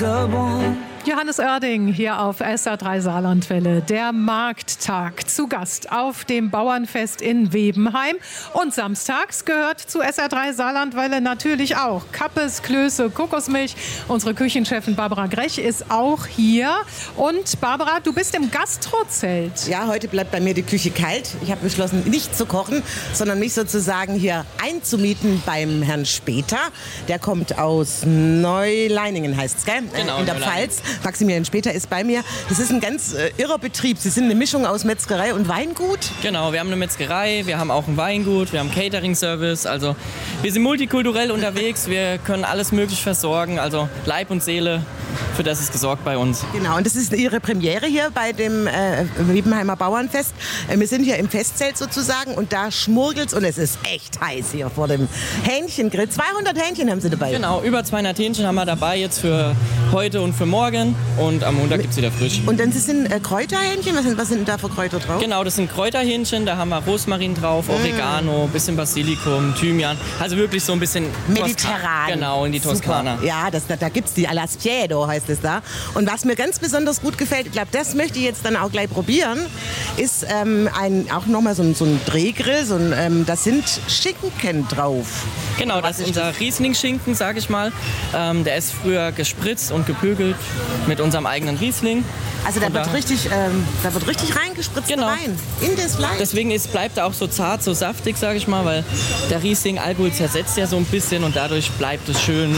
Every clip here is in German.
Johannes Oerding hier auf SR3 Saarlandwelle. Der Markttag zu Gast auf dem Bauernfest in Webenheim. Und samstags gehört zu SR3 Saarlandwelle natürlich auch Kappes, Klöße, Kokosmilch. Unsere Küchenchefin Barbara Grech ist auch hier. Und Barbara, du bist im Gastrozelt. Ja, heute bleibt bei mir die Küche kalt. Ich habe beschlossen, nicht zu kochen, sondern mich sozusagen hier einzumieten beim Herrn Speter. Der kommt aus Neuleiningen, heißt es, gell? Genau, in der Pfalz. Maximilian Speter ist bei mir. Das ist ein ganz irrer Betrieb. Sie sind eine Mischung aus Metzgerei und Weingut. Genau, wir haben eine Metzgerei, wir haben auch ein Weingut, wir haben Catering-Service. Also wir sind multikulturell unterwegs, wir können alles möglich versorgen. Also Leib und Seele, für das ist gesorgt bei uns. Genau, und das ist Ihre Premiere hier bei dem Webenheimer Bauernfest. Wir sind hier im Festzelt sozusagen und da schmurgelt's und es ist echt heiß hier vor dem Hähnchengrill. 200 Hähnchen haben Sie dabei. Genau, über 200 Hähnchen haben wir dabei jetzt für heute und für morgen. Und am Montag gibt es wieder frisch. Und dann das sind Kräuterhähnchen? Was sind da für Kräuter drauf? Genau, das sind Kräuterhähnchen. Da haben wir Rosmarin drauf, Oregano, bisschen Basilikum, Thymian. Also wirklich so ein bisschen mediterran. Genau, in die Toskana. Ja, da gibt es die Alaspiedo, heißt es da. Und was mir ganz besonders gut gefällt, ich glaube, das möchte ich jetzt dann auch gleich probieren, ist auch nochmal so ein Drehgrill. Da sind Schinken drauf. Genau, das ist unser Riesling-Schinken, sag ich mal. Der ist früher gespritzt und gepökelt mit unserem eigenen Riesling. Also da wird richtig reingespritzt, genau, rein in das Fleisch. Deswegen bleibt er auch so zart, so saftig, sage ich mal, weil der Riesling Alkohol zersetzt ja so ein bisschen und dadurch bleibt es schön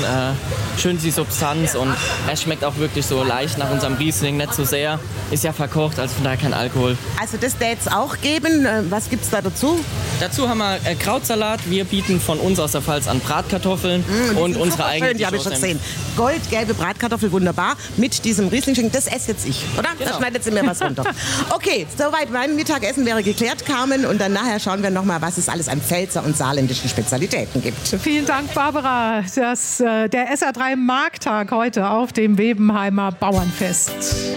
die Substanz und er schmeckt auch wirklich so leicht nach unserem Riesling, nicht so sehr. Ist ja verkocht, also von daher kein Alkohol. Also das da jetzt auch geben. Was gibt's da dazu? Dazu haben wir Krautsalat. Wir bieten von uns aus der Pfalz an Bratkartoffeln und unsere eigenen. Die habe ich schon gesehen. Goldgelbe Bratkartoffel, wunderbar. Mit diesem Riesling, das esse jetzt ich, oder? Genau. Da schneidet sie mir was runter. Okay, soweit mein Mittagessen wäre geklärt, Carmen. Und dann nachher schauen wir noch mal, was es alles an Pfälzer und saarländischen Spezialitäten gibt. Vielen Dank, Barbara. Der SR3 Markttag heute auf dem Webenheimer Bauernfest.